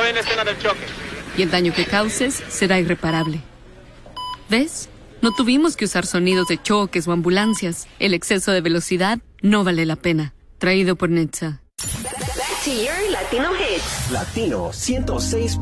en la escena del choque. Y el daño que causes será irreparable. ¿Ves? No tuvimos que usar sonidos de choques o ambulancias. El exceso de velocidad no vale la pena. Traído por Netza. Back to your Latino hits. Latino 106.